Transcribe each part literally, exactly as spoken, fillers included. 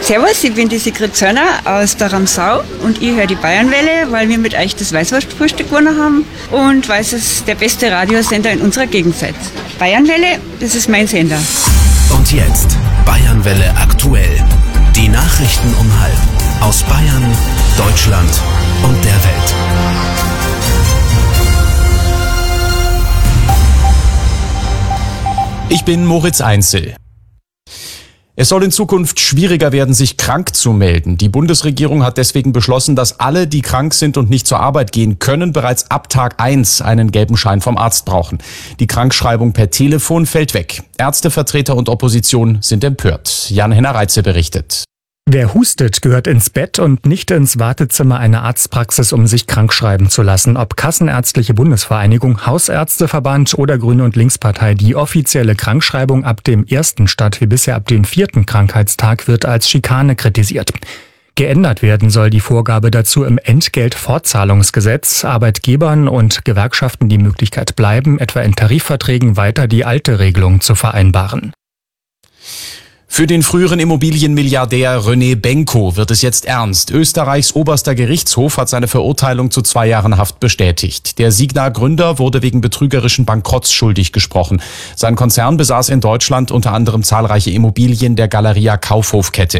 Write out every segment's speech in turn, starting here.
Servus, ich bin die Sigrid Zörner aus der Ramsau und ich höre die Bayernwelle, weil wir mit euch das Weißwurstfrühstück gewonnen haben und weil es der beste Radiosender in unserer Gegend seid. Bayernwelle, das ist mein Sender. Und jetzt Bayernwelle aktuell. Die Nachrichten um halb aus Bayern, Deutschland und der Welt. Ich bin Moritz Einzel. Es soll in Zukunft schwieriger werden, sich krank zu melden. Die Bundesregierung hat deswegen beschlossen, dass alle, die krank sind und nicht zur Arbeit gehen können, bereits ab Tag eins einen gelben Schein vom Arzt brauchen. Die Krankschreibung per Telefon fällt weg. Ärztevertreter und Opposition sind empört. Jan-Henner Reitze berichtet. Wer hustet, gehört ins Bett und nicht ins Wartezimmer einer Arztpraxis, um sich krank schreiben zu lassen. Ob Kassenärztliche Bundesvereinigung, Hausärzteverband oder Grüne- und Linkspartei, die offizielle Krankschreibung ab dem ersten statt wie bisher ab dem vierten Krankheitstag wird als Schikane kritisiert. Geändert werden soll die Vorgabe dazu im Entgeltfortzahlungsgesetz. Arbeitgebern und Gewerkschaften die Möglichkeit bleiben, etwa in Tarifverträgen weiter die alte Regelung zu vereinbaren. Für den früheren Immobilienmilliardär René Benko wird es jetzt ernst. Österreichs oberster Gerichtshof hat seine Verurteilung zu zwei Jahren Haft bestätigt. Der Signa-Gründer wurde wegen betrügerischen Bankrotts schuldig gesprochen. Sein Konzern besaß in Deutschland unter anderem zahlreiche Immobilien der Galeria Kaufhof-Kette.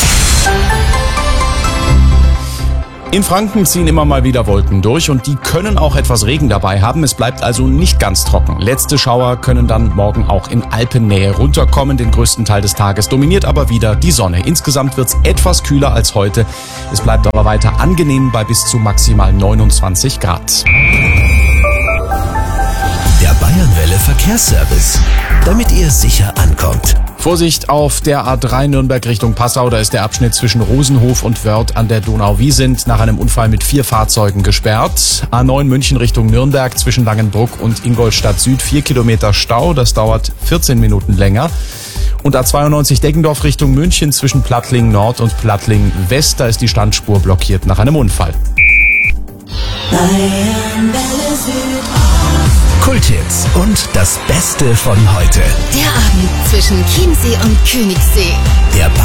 In Franken ziehen immer mal wieder Wolken durch und die können auch etwas Regen dabei haben. Es bleibt also nicht ganz trocken. Letzte Schauer können dann morgen auch in Alpennähe runterkommen. Den größten Teil des Tages dominiert aber wieder die Sonne. Insgesamt wird es etwas kühler als heute. Es bleibt aber weiter angenehm bei bis zu maximal neunundzwanzig Grad. Der Bayernwelle Verkehrsservice, damit ihr sicher ankommt. Vorsicht auf der A drei Nürnberg Richtung Passau, da ist der Abschnitt zwischen Rosenhof und Wörth an der Donau-Wiesent nach einem Unfall mit vier Fahrzeugen gesperrt. A neun München Richtung Nürnberg zwischen Langenbruck und Ingolstadt Süd, vier Kilometer Stau, das dauert vierzehn Minuten länger. Und A zweiundneunzig Deggendorf Richtung München zwischen Plattling Nord und Plattling West, da ist die Standspur blockiert nach einem Unfall. Kulthits und das Beste von heute. Der Abend zwischen Chiemsee und Königssee. Der